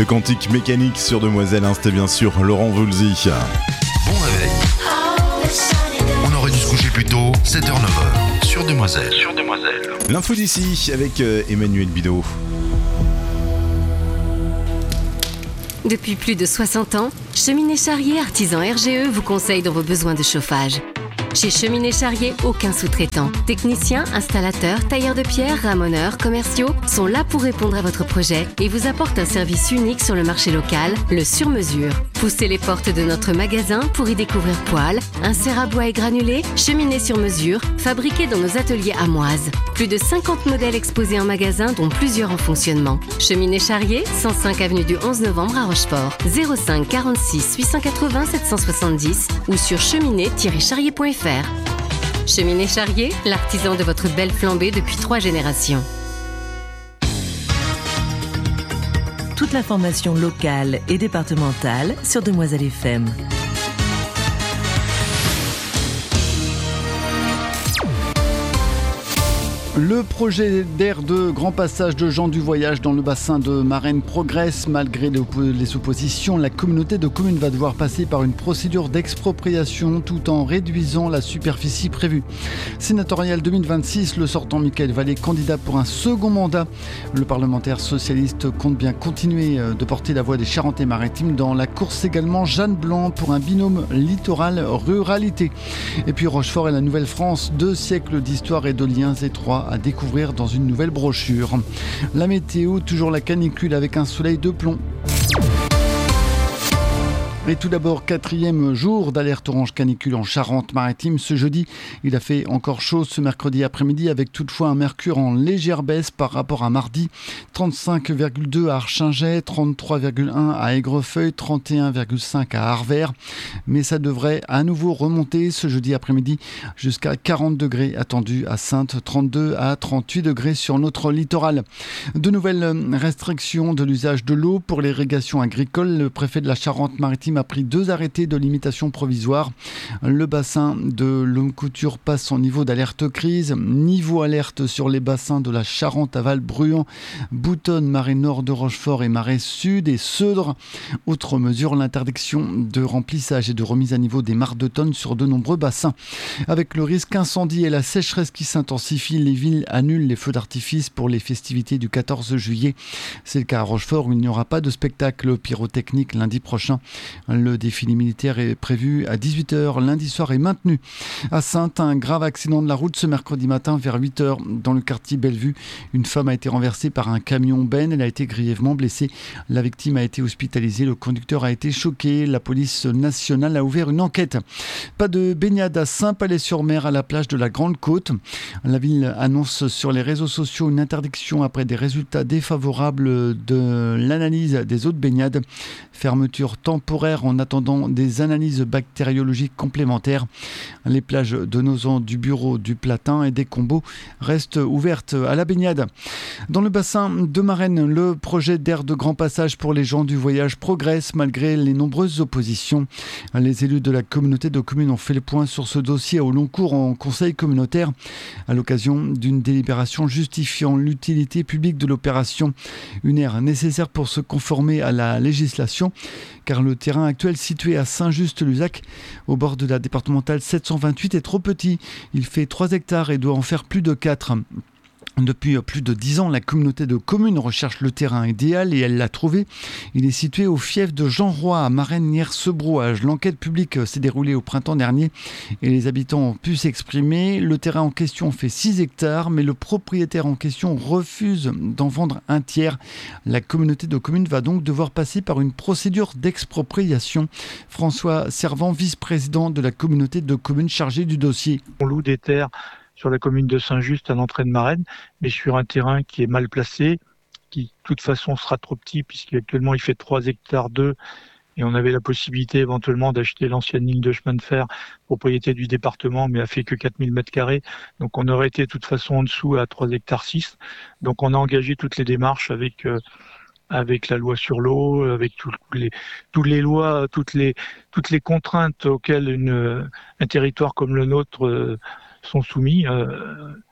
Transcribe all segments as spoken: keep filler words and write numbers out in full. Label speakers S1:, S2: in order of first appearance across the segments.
S1: Le Quantique mécanique sur Demoiselle, hein, c'était bien sûr Laurent Voulzy.
S2: Bon réveil. On aurait dû se coucher plus tôt, sept heures neuf heures, sur Demoiselle. Sur Demoiselle.
S1: L'info d'ici avec euh, Emmanuel Bidot.
S3: Depuis plus de soixante ans, Cheminée Charrier Artisan R G E vous conseille dans vos besoins de chauffage. Chez Cheminée Charrier, aucun sous-traitant. Techniciens, installateurs, tailleurs de pierre, ramoneurs, commerciaux sont là pour répondre à votre projet et vous apportent un service unique sur le marché local, le sur-mesure. Poussez les portes de notre magasin pour y découvrir poêles, inserts à bois et granulés, cheminées sur mesure, fabriquées dans nos ateliers amoises. Plus de cinquante modèles exposés en magasin, dont plusieurs en fonctionnement. Cheminée Charrier, cent cinq avenue du onze novembre à Rochefort. zéro cinq quarante-six huit cent quatre-vingts sept cent soixante-dix ou sur cheminée tiret charrier point f r. Cheminée Charrier, l'artisan de votre belle flambée depuis trois générations.
S4: Toute l'information locale et départementale sur Demoiselle F M.
S5: Le projet d'aire de grand passage de gens du voyage dans le bassin de Marennes progresse. Malgré les oppositions, la communauté de communes va devoir passer par une procédure d'expropriation tout en réduisant la superficie prévue. Sénatorial deux mille vingt-six, le sortant Mickaël Vallée, candidat pour un second mandat. Le parlementaire socialiste compte bien continuer de porter la voix des Charentais-Maritimes. Dans la course également, Jeanne Blanc pour un binôme littoral-ruralité. Et puis Rochefort et la Nouvelle-France, deux siècles d'histoire et de liens étroits à découvrir dans une nouvelle brochure. La météo, toujours la canicule avec un soleil de plomb. Et tout d'abord, quatrième jour d'alerte orange canicule en Charente-Maritime. Ce jeudi, il a fait encore chaud ce mercredi après-midi avec toutefois un mercure en légère baisse par rapport à mardi. trente-cinq virgule deux à Archingeay, trente-trois virgule un à Aigrefeuille, trente et un virgule cinq à Arvert. Mais ça devrait à nouveau remonter ce jeudi après-midi jusqu'à quarante degrés attendus à Saintes, trente-deux à trente-huit degrés sur notre littoral. De nouvelles restrictions de l'usage de l'eau pour l'irrigation agricole. Le préfet de la Charente-Maritime a pris deux arrêtés de limitation provisoire. Le bassin de L'Homme-Couture passe en niveau d'alerte crise. Niveau alerte sur les bassins de la Charente, Aval, Bruant, Boutonne, Marais Nord de Rochefort et Marais Sud et Seudre. Autre mesure, l'interdiction de remplissage et de remise à niveau des mares de tonnes sur de nombreux bassins. Avec le risque incendie et la sécheresse qui s'intensifient, les villes annulent les feux d'artifice pour les festivités du quatorze juillet. C'est le cas à Rochefort où il n'y aura pas de spectacle pyrotechnique lundi prochain. Le défilé militaire est prévu à dix-huit heures lundi soir et maintenu. À Saintes, un grave accident de la route ce mercredi matin vers huit heures dans le quartier Bellevue. Une femme a été renversée par un camion benne. Elle a été grièvement blessée. La victime a été hospitalisée. Le conducteur a été choqué. La police nationale a ouvert une enquête. Pas de baignade à Saint-Palais-sur-Mer à la plage de la Grande Côte. La ville annonce sur les réseaux sociaux une interdiction après des résultats défavorables de l'analyse des eaux de baignade. Fermeture temporaire en attendant des analyses bactériologiques complémentaires. Les plages de Nozan, du Bureau, du Platin et des Combos restent ouvertes à la baignade. Dans le bassin de Marennes, le projet d'aire de grand passage pour les gens du voyage progresse malgré les nombreuses oppositions. Les élus de la communauté de communes ont fait le point sur ce dossier au long cours en conseil communautaire à l'occasion d'une délibération justifiant l'utilité publique de l'opération. Une aire nécessaire pour se conformer à la législation car le terrain actuel situé à Saint-Just-Luzac, au bord de la départementale sept cent vingt-huit, est trop petit. Il fait trois hectares et doit en faire plus de quatre. Depuis plus de dix ans, la communauté de communes recherche le terrain idéal et elle l'a trouvé. Il est situé au fief de Jean Roy à Marennes-Nières-Sebrouage. L'enquête publique s'est déroulée au printemps dernier et les habitants ont pu s'exprimer. Le terrain en question fait six hectares, mais le propriétaire en question refuse d'en vendre un tiers. La communauté de communes va donc devoir passer par une procédure d'expropriation. François Servant, vice-président de la communauté de communes chargé du dossier.
S6: On loue des terres sur la commune de Saint-Just à l'entrée de Marennes, mais sur un terrain qui est mal placé, qui de toute façon sera trop petit puisqu'actuellement il fait trois hectares deux et on avait la possibilité éventuellement d'acheter l'ancienne ligne de chemin de fer, propriété du département, mais a fait que quatre mille mètres carrés. Donc on aurait été de toute façon en dessous à trois hectares six. Donc on a engagé toutes les démarches avec euh, avec la loi sur l'eau, avec toutes les toutes les lois, toutes les toutes les contraintes auxquelles une, un territoire comme le nôtre euh, sont soumis. Euh,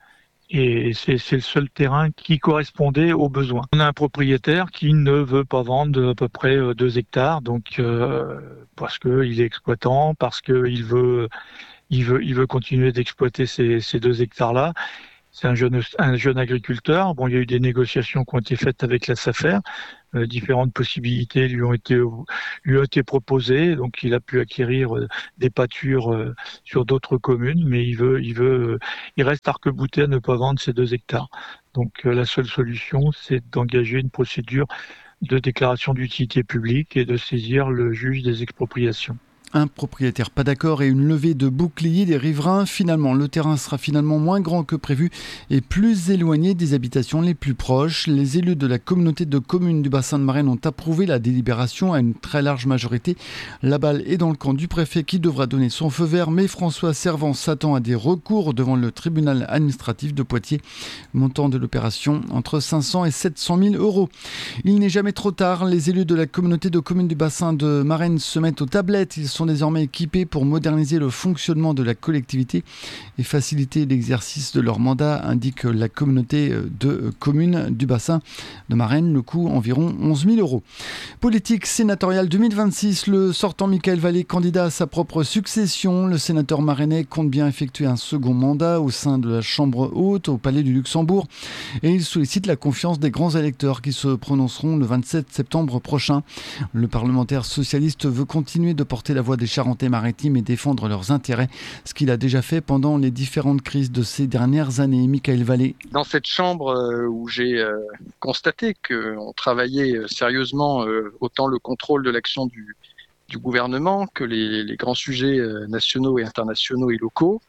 S6: Et c'est, c'est le seul terrain qui correspondait aux besoins. On a un propriétaire qui ne veut pas vendre à peu près deux hectares, donc euh, parce qu'il est exploitant, parce qu'il veut, il veut, il veut continuer d'exploiter ces, ces deux hectares-là. C'est un jeune, un jeune agriculteur. Bon, il y a eu des négociations qui ont été faites avec la SAFER. Euh, différentes possibilités lui ont été lui ont été proposées. Donc, il a pu acquérir euh, des pâtures euh, sur d'autres communes, mais il veut, il veut, euh, il reste arc-bouté à ne pas vendre ces deux hectares. Donc, euh, la seule solution, c'est d'engager une procédure de déclaration d'utilité publique et de saisir le juge des expropriations.
S5: Un propriétaire pas d'accord et une levée de boucliers des riverains. Finalement, le terrain sera finalement moins grand que prévu et plus éloigné des habitations les plus proches. Les élus de la communauté de communes du bassin de Marennes ont approuvé la délibération à une très large majorité. La balle est dans le camp du préfet qui devra donner son feu vert, mais François Servan s'attend à des recours devant le tribunal administratif de Poitiers. Montant de l'opération entre cinq cents et sept cent mille euros. Il n'est jamais trop tard. Les élus de la communauté de communes du bassin de Marennes se mettent aux tablettes. Ils sont sont désormais équipés pour moderniser le fonctionnement de la collectivité et faciliter l'exercice de leur mandat, indique la communauté de communes du bassin de Marennes. Le coût environ onze mille euros. Politique sénatoriale deux mille vingt-six, le sortant Michael Vallée, candidat à sa propre succession. Le sénateur marrennais compte bien effectuer un second mandat au sein de la Chambre haute au Palais du Luxembourg et il sollicite la confiance des grands électeurs qui se prononceront le vingt-sept septembre prochain. Le parlementaire socialiste veut continuer de porter la voix des Charentais-Maritimes et défendre leurs intérêts, ce qu'il a déjà fait pendant les différentes crises de ces dernières années. Michael Vallée.
S7: Dans cette chambre où j'ai constaté qu'on travaillait sérieusement autant le contrôle de l'action du, du gouvernement que les, les grands sujets nationaux et internationaux et locaux,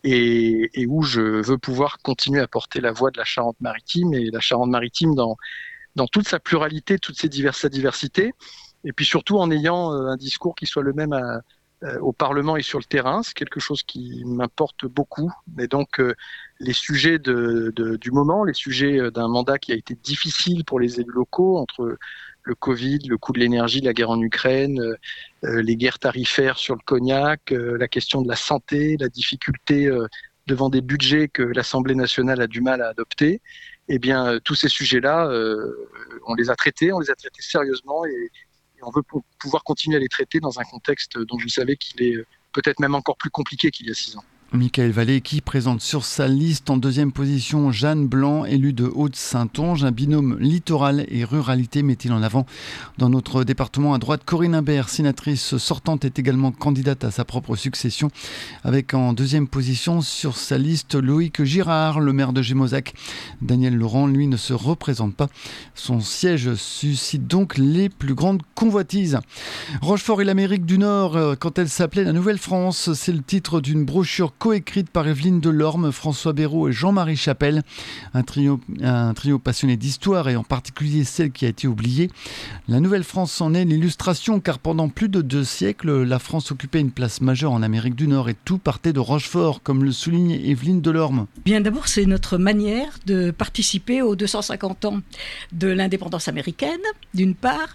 S7: et, et où je veux pouvoir continuer à porter la voix de la Charente-Maritime et la Charente-Maritime dans, dans toute sa pluralité, toute ses divers, sa diversité. Et puis surtout en ayant un discours qui soit le même à, euh, au Parlement et sur le terrain. C'est quelque chose qui m'importe beaucoup. Et donc euh, les sujets de, de, du moment, les sujets d'un mandat qui a été difficile pour les élus locaux, entre le Covid, le coût de l'énergie, la guerre en Ukraine, euh, les guerres tarifaires sur le cognac, euh, la question de la santé, la difficulté euh, devant des budgets que l'Assemblée nationale a du mal à adopter. Eh bien, euh, tous ces sujets-là, euh, on les a traités, on les a traités sérieusement et Et on veut pouvoir continuer à les traiter dans un contexte dont je savais qu'il est peut-être même encore plus compliqué qu'il y a six ans.
S5: Michael Vallée qui présente sur sa liste en deuxième position Jeanne Blanc, élue de Haute-Saintonge. Un binôme littoral et ruralité met-il en avant. Dans notre département à droite, Corinne Imbert, sénatrice sortante, est également candidate à sa propre succession. Avec en deuxième position sur sa liste Loïc Girard, le maire de Gémozac. Daniel Laurent, lui, ne se représente pas. Son siège suscite donc les plus grandes convoitises. Rochefort et l'Amérique du Nord, quand elle s'appelait La Nouvelle-France, c'est le titre d'une brochure coécrite par Evelyne Delorme, François Béraud et Jean-Marie Chapelle. Un trio, un trio passionné d'histoire et en particulier celle qui a été oubliée. La Nouvelle-France en est l'illustration car pendant plus de deux siècles, la France occupait une place majeure en Amérique du Nord et tout partait de Rochefort, comme le souligne Evelyne Delorme.
S8: Bien d'abord, c'est notre manière de participer aux deux cent cinquante ans de l'indépendance américaine, d'une part,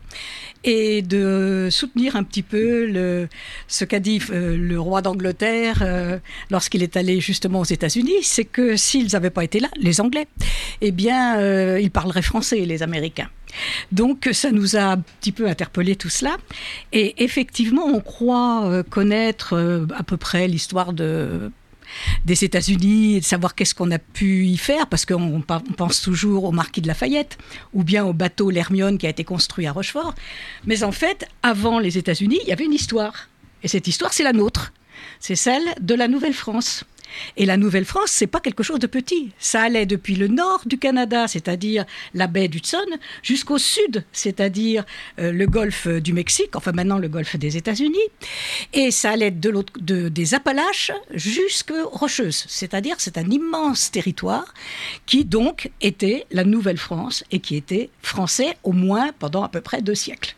S8: et de soutenir un petit peu le, ce qu'a dit euh, le roi d'Angleterre euh, lorsqu'il est allé justement aux États-Unis, c'est que s'ils n'avaient pas été là, les Anglais, eh bien, euh, ils parleraient français, les Américains. Donc ça nous a un petit peu interpellé tout cela. Et effectivement, on croit euh, connaître euh, à peu près l'histoire de... des États-Unis et de savoir qu'est-ce qu'on a pu y faire, parce qu'on pense toujours au marquis de Lafayette ou bien au bateau l'Hermione qui a été construit à Rochefort. Mais en fait, avant les États-Unis, il y avait une histoire. Et cette histoire, c'est la nôtre. C'est celle de la Nouvelle-France. Et la Nouvelle-France, c'est pas quelque chose de petit. Ça allait depuis le nord du Canada, c'est-à-dire la baie d'Hudson, jusqu'au sud, c'est-à-dire euh, le golfe du Mexique, enfin maintenant le golfe des États-Unis. Et ça allait de l'autre, de, des Appalaches jusqu'aux Rocheuses, c'est-à-dire c'est un immense territoire qui donc était la Nouvelle-France et qui était français au moins pendant à peu près deux siècles.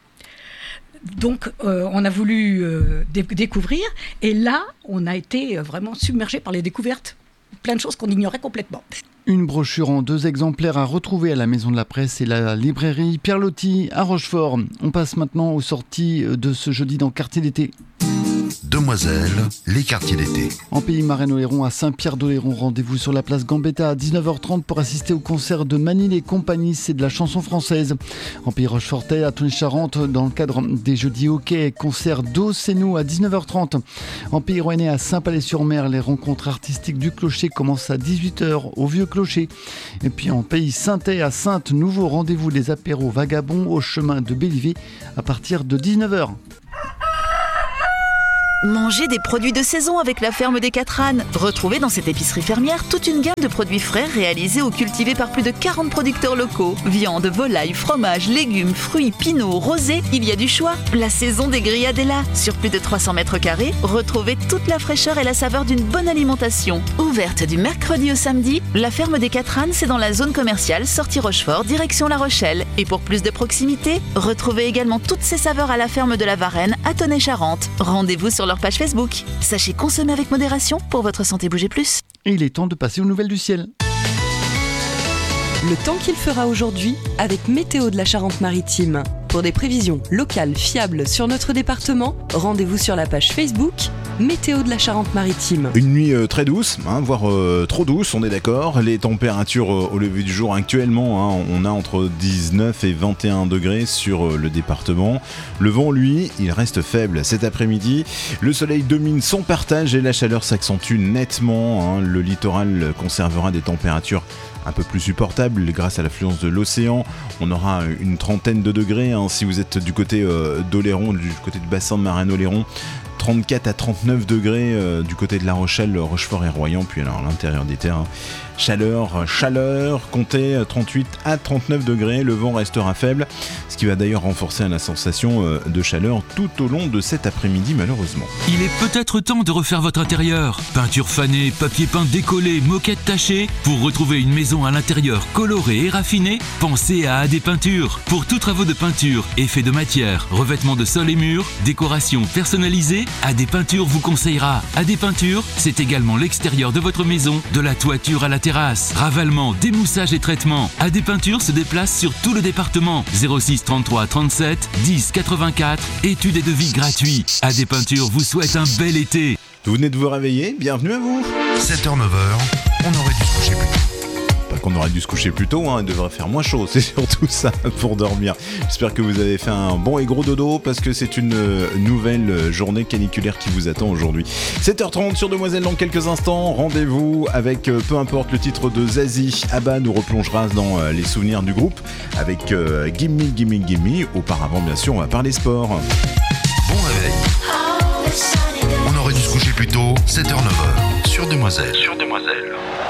S8: Donc, euh, on a voulu euh, dé- découvrir, et là, on a été vraiment submergé par les découvertes. Plein de choses qu'on ignorait complètement.
S5: Une brochure en deux exemplaires à retrouver à la Maison de la Presse et la librairie Pierre Loti à Rochefort. On passe maintenant aux sorties de ce jeudi dans Quartier d'été.
S2: Demoiselles, les quartiers d'été.
S5: En pays Marais-Oléron, à Saint-Pierre-d'Oléron, rendez-vous sur la place Gambetta à dix-neuf heures trente pour assister au concert de Manil et compagnie, c'est de la chanson française. En pays Rochefortais, à Tony-Charente, dans le cadre des Jeudis Hockey, concert d'Os et nous à dix-neuf heures trente. En pays Rouennais, à Saint-Palais-sur-Mer, les rencontres artistiques du Clocher commencent à dix-huit heures au Vieux Clocher. Et puis en pays Saintais, à Sainte, nouveau rendez-vous des apéros vagabonds au chemin de Bélivet à partir de dix-neuf heures.
S9: Mangez des produits de saison avec la ferme des Quatre Ânes. Retrouvez dans cette épicerie fermière toute une gamme de produits frais réalisés ou cultivés par plus de quarante producteurs locaux. Viande, volaille, fromage, légumes, fruits, pinots, rosés, il y a du choix. La saison des grillades est là. Sur plus de trois cents mètres carrés, retrouvez toute la fraîcheur et la saveur d'une bonne alimentation. Ouverte du mercredi au samedi, la ferme des Quatre Ânes, c'est dans la zone commerciale sortie Rochefort, direction La Rochelle. Et pour plus de proximité, retrouvez également toutes ces saveurs à la ferme de la Varenne à Tonnay-Charente. Rendez-vous sur leur page Facebook. Sachez consommer avec modération pour votre santé. Bougez plus.
S5: Et il est temps de passer aux nouvelles du ciel.
S10: Le temps qu'il fera aujourd'hui avec Météo de la Charente-Maritime. Pour des prévisions locales fiables sur notre département, rendez-vous sur la page Facebook Météo de la Charente-Maritime.
S1: Une nuit euh, très douce, hein, voire euh, trop douce, on est d'accord. Les températures euh, au lever du jour actuellement, hein, on a entre dix-neuf et vingt et un degrés sur euh, le département. Le vent, lui, il reste faible cet après-midi. Le soleil domine son partage et la chaleur s'accentue nettement. Hein. Le littoral conservera des températures un peu plus supportable grâce à l'affluence de l'océan. On aura une trentaine de degrés hein, si vous êtes du côté euh, d'Oléron, du côté du bassin de Marais-Oléron. trente-quatre à trente-neuf degrés euh, du côté de La Rochelle, Rochefort et Royan. Puis alors à l'intérieur des terres, hein, chaleur, chaleur, comptez trente-huit à trente-neuf degrés. Le vent restera faible, ce qui va d'ailleurs renforcer la sensation euh, de chaleur tout au long de cet après-midi malheureusement.
S11: Il est peut-être temps de refaire votre intérieur. Peinture fanée, papier peint décollé, moquette tachée. Pour retrouver une maison à l'intérieur colorée et raffinée, pensez à A D Peinture. Pour tous travaux de peinture, effets de matière, revêtement de sol et murs, décoration personnalisée, A D Peinture vous conseillera. A D Peinture, c'est également l'extérieur de votre maison, de la toiture à la terrasse. Ravalement, démoussage et traitement. A D Peinture se déplace sur tout le département. zéro six trente-trois trente-sept dix quatre-vingt-quatre. Études et devis gratuits. A D Peinture vous souhaite un bel été.
S1: Vous venez de vous réveiller, bienvenue à vous.
S2: sept heures neuf heures, on aurait dû se coucher plus tôt.
S1: Pas qu'on aurait dû se coucher plus tôt, hein, il devrait faire moins chaud, c'est surtout ça pour dormir. J'espère que vous avez fait un bon et gros dodo parce que c'est une nouvelle journée caniculaire qui vous attend aujourd'hui. sept heures trente sur Demoiselles dans quelques instants, rendez-vous avec peu importe le titre de Zazie. Abba nous replongera dans les souvenirs du groupe avec euh, Gimme Gimme Gimme. Auparavant bien sûr on va parler sport.
S2: Bon réveil. On aurait dû se coucher plus tôt, sept heures neuf heures sur Demoiselles. Sur Demoiselles.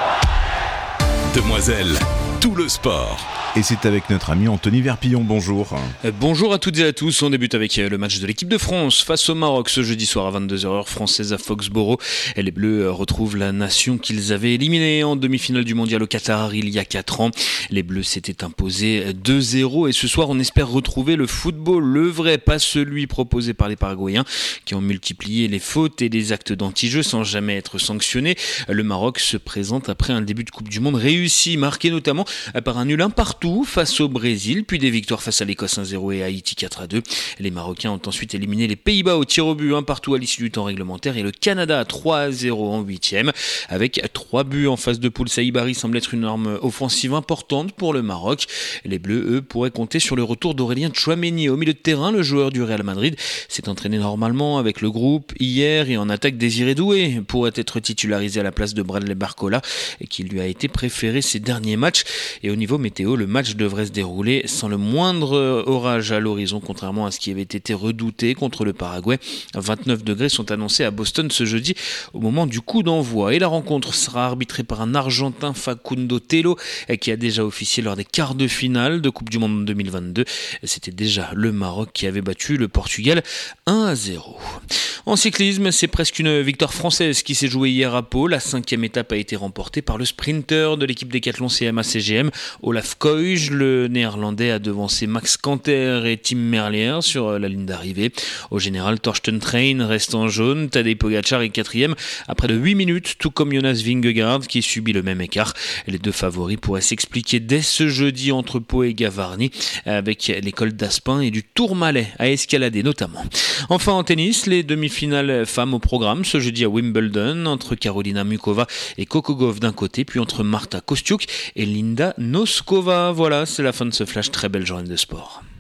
S11: Demoiselles, tout le sport.
S1: Et c'est avec notre ami Anthony Verpillon, bonjour.
S12: Bonjour à toutes et à tous, on débute avec le match de l'équipe de France face au Maroc ce jeudi soir à vingt-deux heures heure française à Foxborough. Et les Bleus retrouvent la nation qu'ils avaient éliminée en demi-finale du mondial au Qatar il y a quatre ans. Les Bleus s'étaient imposés deux zéro et ce soir on espère retrouver le football, le vrai, pas celui proposé par les Paraguayens qui ont multiplié les fautes et les actes d'anti-jeu sans jamais être sanctionnés. Le Maroc se présente après un début de Coupe du Monde réussi, marqué notamment par un nul un partout face au Brésil, puis des victoires face à l'Écosse un zéro et à Haïti quatre à deux. Les Marocains ont ensuite éliminé les Pays-Bas au tir au but un partout à l'issue du temps réglementaire et le Canada trois à zéro en huitième. Avec trois buts en phase de poule, Saïbari semble être une arme offensive importante pour le Maroc. Les Bleus, eux, pourraient compter sur le retour d'Aurélien Tchouaméni au milieu de terrain. Le joueur du Real Madrid s'est entraîné normalement avec le groupe hier et en attaque Désiré Doué pourrait être titularisé à la place de Bradley Barcola et qui lui a été préféré ces derniers matchs. Et au niveau météo, le match devrait se dérouler sans le moindre orage à l'horizon, contrairement à ce qui avait été redouté contre le Paraguay. vingt-neuf degrés sont annoncés à Boston ce jeudi au moment du coup d'envoi. Et la rencontre sera arbitrée par un Argentin, Facundo Telo, qui a déjà officié lors des quarts de finale de Coupe du Monde deux mille vingt-deux. C'était déjà le Maroc qui avait battu le Portugal un à zéro. En cyclisme, c'est presque une victoire française qui s'est jouée hier à Pau. La cinquième étape a été remportée par le sprinter de l'équipe Décathlon C M A C G M, Olaf Koy, Ruijs, le néerlandais a devancé Max Kanter et Tim Merlier sur la ligne d'arrivée. Au général, Torsten Train reste en jaune, Tadej Pogačar est quatrième après de huit minutes, tout comme Jonas Vingegaard qui subit le même écart. Les deux favoris pourraient s'expliquer dès ce jeudi entre Pau et Gavarnie avec l'école d'Aspin et du Tourmalet à escalader notamment. Enfin en tennis, les demi-finales femmes au programme ce jeudi à Wimbledon entre Karolina Muchova et Coco Gauff d'un côté, puis entre Marta Kostyuk et Linda Noskova. Voilà, c'est la fin de ce flash. Très belle journée de sport.